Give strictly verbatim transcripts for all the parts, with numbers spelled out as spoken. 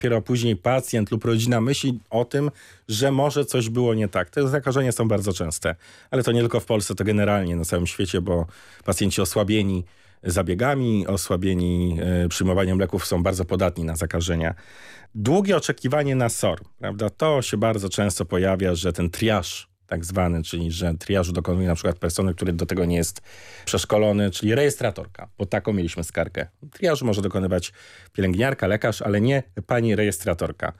Dopiero później pacjent lub rodzina myśli o tym, że może coś było nie tak. Te zakażenia są bardzo częste, ale to nie tylko w Polsce, to generalnie na całym świecie, bo pacjenci osłabieni zabiegami, osłabieni y, przyjmowaniem leków są bardzo podatni na zakażenia. Długie oczekiwanie na S O R, prawda? To się bardzo często pojawia, że ten triaż tak zwany, czyli że triażu dokonuje na przykład personel, który do tego nie jest przeszkolony, czyli rejestratorka, bo taką mieliśmy skargę. Triażu może dokonywać pielęgniarka, lekarz, ale nie pani rejestratorka.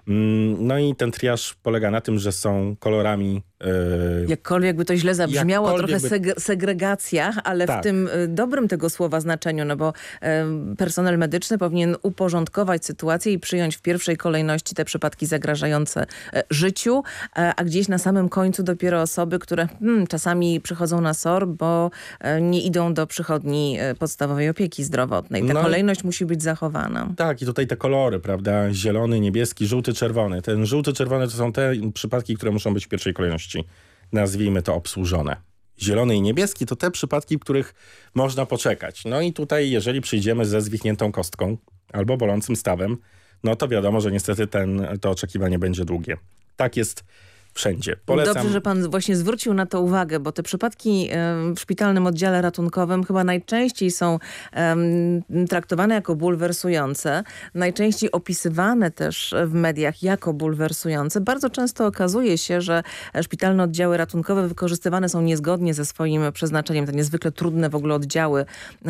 No i ten triaż polega na tym, że są kolorami... Yy, Jakkolwiek by to źle zabrzmiało, trochę by... seg segregacja, ale tak. w tym y, dobrym tego słowa znaczeniu, no bo y, personel medyczny powinien uporządkować sytuację i przyjąć w pierwszej kolejności te przypadki zagrażające y, życiu, y, a gdzieś na samym końcu dopiero osoby, które hmm, czasami przychodzą na S O R, bo y, nie idą do przychodni y, podstawowej opieki zdrowotnej. Ta no, kolejność musi być zachowana. Tak, i tutaj te kolory, prawda? Zielony, niebieski, żółty, czerwony. Ten żółty, czerwony to są te przypadki, które muszą być w pierwszej kolejności, nazwijmy to, obsłużone. Zielony i niebieski to te przypadki, w których można poczekać. No i tutaj, jeżeli przyjdziemy ze zwichniętą kostką albo bolącym stawem, no to wiadomo, że niestety ten, to oczekiwanie będzie długie. Tak jest wszędzie. Polecam. Dobrze, że pan właśnie zwrócił na to uwagę, bo te przypadki w szpitalnym oddziale ratunkowym chyba najczęściej są um, traktowane jako bulwersujące, najczęściej opisywane też w mediach jako bulwersujące. Bardzo często okazuje się, że szpitalne oddziały ratunkowe wykorzystywane są niezgodnie ze swoim przeznaczeniem. To niezwykle trudne w ogóle oddziały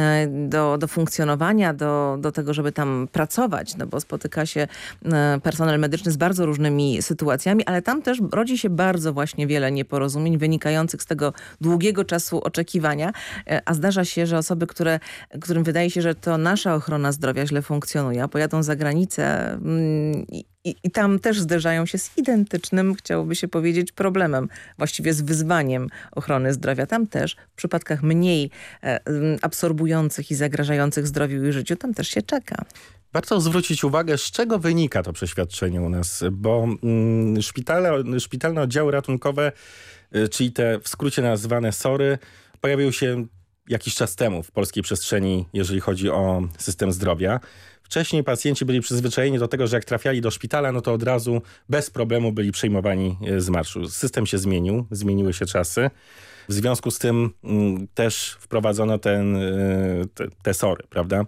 do, do funkcjonowania, do, do tego, żeby tam pracować, no bo spotyka się personel medyczny z bardzo różnymi sytuacjami, ale tam też rodzi się bardzo właśnie wiele nieporozumień wynikających z tego długiego czasu oczekiwania, a zdarza się, że osoby, które, którym wydaje się, że to nasza ochrona zdrowia źle funkcjonuje, a pojadą za granicę mm, i, i tam też zderzają się z identycznym, chciałoby się powiedzieć, problemem, właściwie z wyzwaniem ochrony zdrowia. Tam też w przypadkach mniej e, absorbujących i zagrażających zdrowiu i życiu, tam też się czeka. Warto zwrócić uwagę, z czego wynika to przeświadczenie u nas, bo mm, szpitale, szpitalne oddziały ratunkowe, y, czyli te w skrócie nazwane S O R-y, pojawiły się jakiś czas temu w polskiej przestrzeni, jeżeli chodzi o system zdrowia. Wcześniej pacjenci byli przyzwyczajeni do tego, że jak trafiali do szpitala, no to od razu bez problemu byli przyjmowani z marszu. System się zmienił, zmieniły się czasy. W związku z tym mm, też wprowadzono ten, y, te, te S O R-y, prawda?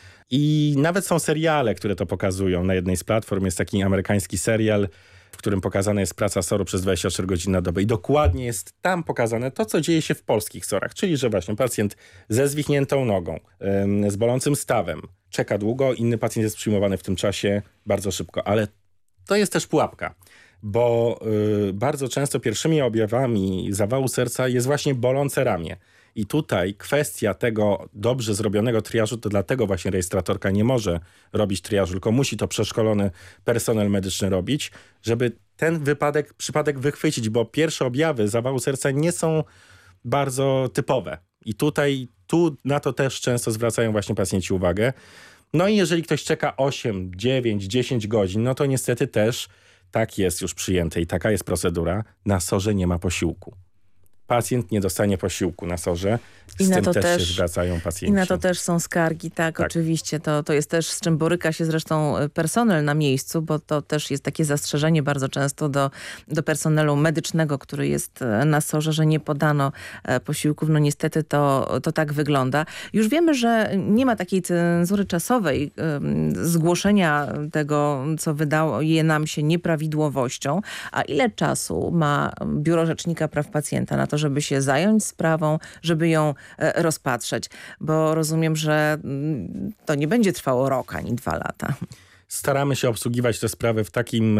I nawet są seriale, które to pokazują. Na jednej z platform jest taki amerykański serial, w którym pokazana jest praca S O R-u przez dwadzieścia cztery godziny na dobę. I dokładnie jest tam pokazane to, co dzieje się w polskich S O R-ach. Czyli, że właśnie pacjent ze zwichniętą nogą, ym, z bolącym stawem czeka długo, inny pacjent jest przyjmowany w tym czasie bardzo szybko. Ale to jest też pułapka, bo yy, bardzo często pierwszymi objawami zawału serca jest właśnie bolące ramię. I tutaj kwestia tego dobrze zrobionego triażu, to dlatego właśnie rejestratorka nie może robić triażu, tylko musi to przeszkolony personel medyczny robić, żeby ten wypadek, przypadek wychwycić, bo pierwsze objawy zawału serca nie są bardzo typowe. I tutaj tu na to też często zwracają właśnie pacjenci uwagę. No i jeżeli ktoś czeka osiem, dziewięć, dziesięć godzin, no to niestety też tak jest już przyjęte i taka jest procedura. Na S O R-ze nie ma posiłku. Pacjent nie dostanie posiłku na S O R-ze. Z I na tym to też, też się zwracają pacjenci. I na to też są skargi, tak, tak. Oczywiście. To, to jest też, z czym boryka się zresztą personel na miejscu, bo to też jest takie zastrzeżenie bardzo często do, do personelu medycznego, który jest na S O R-ze, że nie podano posiłków. No niestety to, to tak wygląda. Już wiemy, że nie ma takiej cenzury czasowej zgłoszenia tego, co wydało je nam się nieprawidłowością. A ile czasu ma Biuro Rzecznika Praw Pacjenta na to, żeby się zająć sprawą, żeby ją rozpatrzeć? Bo rozumiem, że to nie będzie trwało rok ani dwa lata. Staramy się obsługiwać te sprawy w takim e,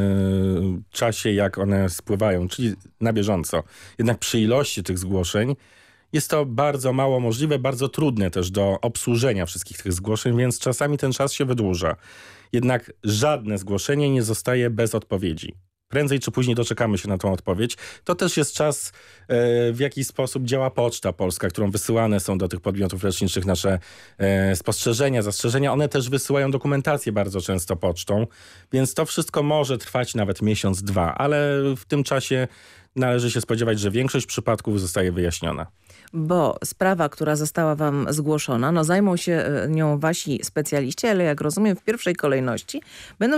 czasie, jak one spływają, czyli na bieżąco. Jednak przy ilości tych zgłoszeń jest to bardzo mało możliwe, bardzo trudne też do obsłużenia wszystkich tych zgłoszeń, więc czasami ten czas się wydłuża. Jednak żadne zgłoszenie nie zostaje bez odpowiedzi. Prędzej czy później doczekamy się na tą odpowiedź. To też jest czas, e, w jaki sposób działa Poczta Polska, którą wysyłane są do tych podmiotów leczniczych nasze e, spostrzeżenia, zastrzeżenia. One też wysyłają dokumentację bardzo często pocztą, więc to wszystko może trwać nawet miesiąc, dwa, ale w tym czasie należy się spodziewać, że większość przypadków zostaje wyjaśniona. Bo sprawa, która została wam zgłoszona, no zajmą się nią wasi specjaliści, ale jak rozumiem w pierwszej kolejności będą